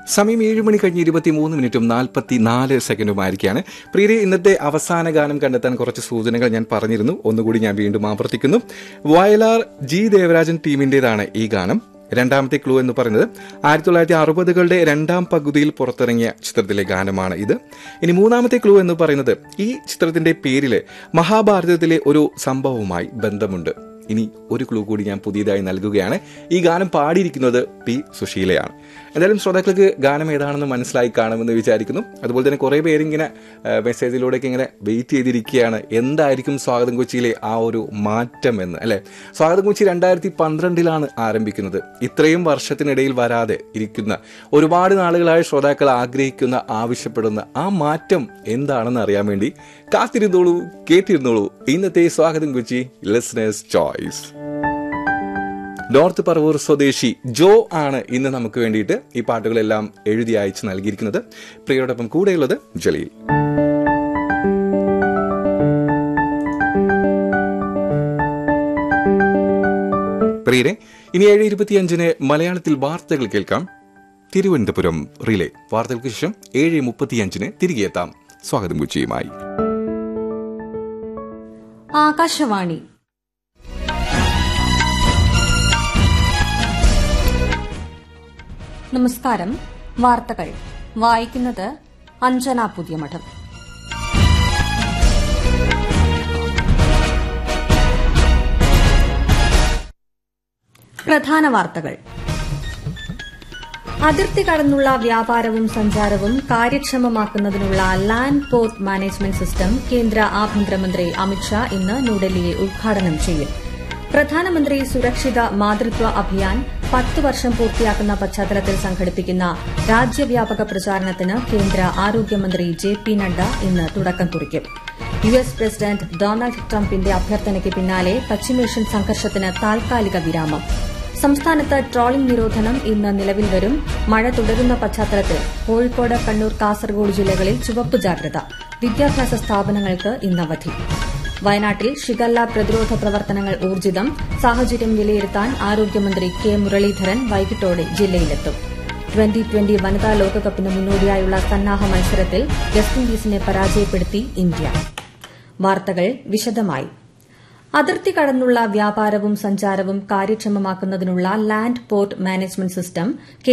സമയം 7:23:44 പ്രിയരെ, ഇന്നത്തെ അവസാന ഗാനം കണ്ടെത്താൻ കുറച്ച് സൂചനകൾ ഞാൻ പറഞ്ഞിരുന്നു. ഒന്നുകൂടി ഞാൻ വീണ്ടും ആവർത്തിക്കുന്നു. വയലാർ ജി ദേവരാജൻ ടീമിന്റേതാണ് ഈ ഗാനം. രണ്ടാമത്തെ ക്ലൂ എന്ന് പറയുന്നത് 1960കളുടെ രണ്ടാം പകുതിയിൽ പുറത്തിറങ്ങിയ ചിത്രത്തിലെ ഗാനമാണ് ഇത്. ഇനി മൂന്നാമത്തെ ക്ലൂ എന്ന് പറയുന്നത് ഈ ചിത്രത്തിന്റെ പേരില് മഹാഭാരതത്തിലെ ഒരു സംഭവവുമായി ബന്ധമുണ്ട്. ഇനി ഒരു ക്ലൂ കൂടി ഞാൻ പുതിയതായി നൽകുകയാണ്. ഈ ഗാനം പാടിയിരിക്കുന്നത് പി സുശീലയാണ്. എന്തായാലും ശ്രോതാക്കൾക്ക് ഗാനം ഏതാണെന്ന് മനസ്സിലായി കാണുമെന്ന് വിചാരിക്കുന്നു. അതുപോലെ തന്നെ കുറേ പേരിങ്ങനെ മെസ്സേജിലൂടെയൊക്കെ ഇങ്ങനെ വെയിറ്റ് ചെയ്തിരിക്കുകയാണ്, എന്തായിരിക്കും സ്വാഗതം കൊച്ചിയിലെ ആ ഒരു മാറ്റം എന്ന്, അല്ലെ? സ്വാഗതം കൊച്ചി 2012 ആരംഭിക്കുന്നത്. ഇത്രയും വർഷത്തിനിടയിൽ വരാതെ ഇരിക്കുന്ന, ഒരുപാട് നാളുകളായി ശ്രോതാക്കൾ ആഗ്രഹിക്കുന്ന, ആവശ്യപ്പെടുന്ന ആ മാറ്റം എന്താണെന്ന് അറിയാൻ വേണ്ടി കാത്തിരുന്നോളൂ, കേട്ടിരുന്നോളൂ. ഇന്നത്തെ സ്വാഗതം Kochi listeners choice. North Paravur സ്വദേശി ജോ ആണ് ഇന്ന് നമുക്ക് വേണ്ടിയിട്ട് ഈ പാട്ടുകളെല്ലാം എഴുതി അയച്ച് നൽകിയിരിക്കുന്നത്. പ്രിയയോടൊപ്പം കൂടെയുള്ളത് ജലീൽ. പ്രിയരെ, ഇനി 7:25 മലയാളത്തിൽ വാർത്തകൾ കേൾക്കാം. തിരുവനന്തപുരം റിലേ. വാർത്തകൾക്ക് ശേഷം 7:35 തിരികെ എത്താം സ്വാഗതം കൊച്ചിയുമായി. ആകാശവാണി. നമസ്കാരം. വാർത്തകൾ വായിക്കുന്നത് അഞ്ജന പുതിയമഠം. പ്രധാന വാർത്തകൾ. അതിർത്തി കടന്നുള്ള വ്യാപാരവും സഞ്ചാരവും കാര്യക്ഷമമാക്കുന്നതിനുള്ള ലാൻഡ് പോർട്ട് മാനേജ്മെന്റ് സിസ്റ്റം കേന്ദ്ര ആഭ്യന്തരമന്ത്രി അമിത്ഷാ ഇന്ന് ന്യൂഡൽഹിയിൽ ഉദ്ഘാടനം ചെയ്യും. പ്രധാനമന്ത്രി സുരക്ഷിത മാതൃത്വ അഭിയാൻ 10 വർഷം പൂർത്തിയാക്കുന്ന പശ്ചാത്തലത്തിൽ സംഘടിപ്പിക്കുന്ന രാജ്യവ്യാപക പ്രചാരണത്തിന് കേന്ദ്ര ആരോഗ്യമന്ത്രി ജെ.പി. നഡ്ഡ ഇന്ന് തുടക്കം കുറിക്കും. യുഎസ് പ്രസിഡന്റ് ഡൊണാൾഡ് ട്രംപിന്റെ അഭ്യർത്ഥനയ്ക്ക് പിന്നാലെ പശ്ചിമേഷ്യൻ സംഘർഷത്തിന് താൽക്കാലിക വിരാമം. സംസ്ഥാനത്ത് ട്രോളിംഗ് നിരോധനം ഇന്ന് നിലവിൽ വരും. മഴ തുടരുന്ന പശ്ചാത്തലത്തിൽ കോഴിക്കോട്, കണ്ണൂർ, കാസർഗോഡ് ജില്ലകളിൽ ചുവപ്പ് ജാഗ്രത. വിദ്യാഭ്യാസ സ്ഥാപനങ്ങൾക്ക് ഇന്നവധി. വയനാട്ടിൽ ഷിഗല്ല പ്രതിരോധ പ്രവർത്തനങ്ങൾ ഊർജിതം. സാഹചര്യം വിലയിരുത്താൻ ആരോഗ്യമന്ത്രി കെ മുരളീധരൻ വൈകിട്ടോടെ ജില്ലയിലെത്തും. 2020 വനിതാ ലോകകപ്പിന് മുന്നോടിയായുള്ള സന്നാഹ മത്സരത്തിൽ വെസ്റ്റ് ഇൻഡീസിനെ പരാജയപ്പെടുത്തി ഇന്ത്യ. വാർത്തകൾ വിശദമായി. അതിർത്തി കടന്നുള്ള വ്യാപാരവും സഞ്ചാരവും കാര്യക്ഷമമാക്കുന്നതിനുള്ള ലാൻഡ് പോർട്ട് മാനേജ്മെന്റ് സിസ്റ്റം